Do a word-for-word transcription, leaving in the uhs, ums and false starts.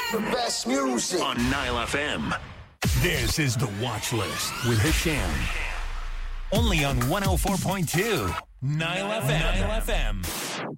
The best music on Nile F M. This is the Watch List with Hisham. Only on one oh four point two Nile F M. Nile F M.